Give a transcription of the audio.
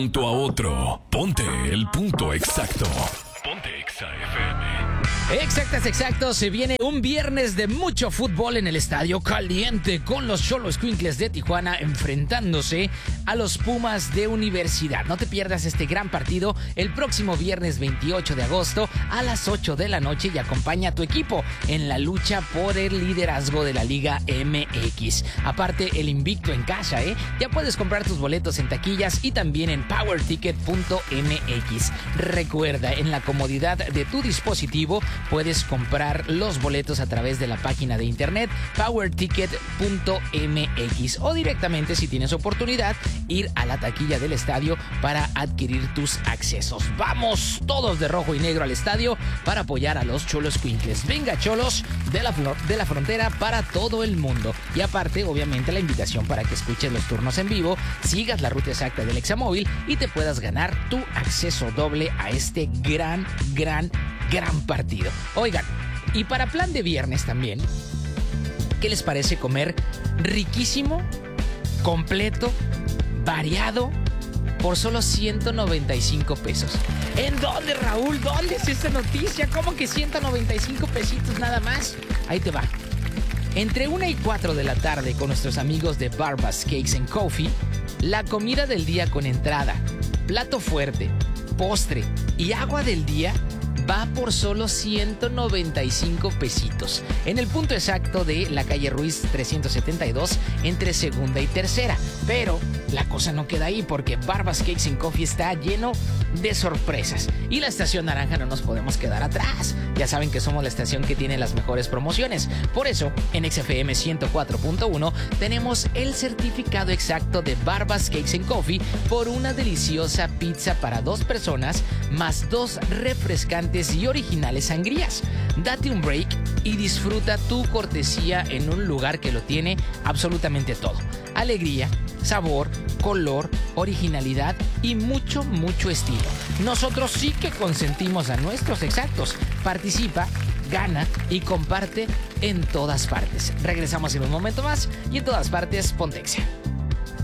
Punto a otro. Ponte el punto exacto. Ponte Exa FM. Exacto. Se viene un viernes de mucho fútbol en el Estadio Caliente con los Xoloescuincles de Tijuana enfrentándose a los Pumas de Universidad. No te pierdas este gran partido el próximo viernes 28 de agosto a las 8 de la noche y acompaña a tu equipo en la lucha por el liderazgo de la Liga MX. Aparte, el invicto en casa, Ya puedes comprar tus boletos en taquillas y también en powerticket.mx. Recuerda, en la comodidad de tu dispositivo puedes comprar los boletos a través de la página de internet powerticket.mx o directamente, si tienes oportunidad, ir a la taquilla del estadio para adquirir tus accesos. Vamos todos de rojo y negro al estadio para apoyar a los Xoloescuincles. Venga, Cholos de la frontera para todo el mundo. Y aparte, obviamente, la invitación para que escuches los turnos en vivo, sigas la ruta exacta del Examóvil y te puedas ganar tu acceso doble a este gran partido. Oigan, y para plan de viernes también, ¿qué les parece comer riquísimo, completo, variado, por solo 195 pesos? ¿En dónde, Raúl? ¿Dónde es esta noticia? ¿Cómo que 195 pesitos nada más? Ahí te va. Entre 1 y 4 de la tarde con nuestros amigos de Barbas Cakes and Coffee, la comida del día con entrada, plato fuerte, postre y agua del día va por solo 195 pesitos. En el punto exacto de la calle Ruiz 372, entre segunda y tercera. Pero la cosa no queda ahí, porque Barbas Cakes and Coffee está lleno de sorpresas. Y la estación naranja no nos podemos quedar atrás. Ya saben que somos la estación que tiene las mejores promociones. Por eso, en XFM 104.1 tenemos el certificado exacto de Barbas Cakes and Coffee por una deliciosa pizza para 2 personas, más 2 refrescantes y originales sangrías. Date un break y disfruta tu cortesía en un lugar que lo tiene absolutamente todo: alegría, sabor, color, originalidad y mucho estilo. Nosotros sí que consentimos a nuestros exactos. Participa, gana y comparte en todas partes. Regresamos en un momento más y en todas partes, ponte Exa.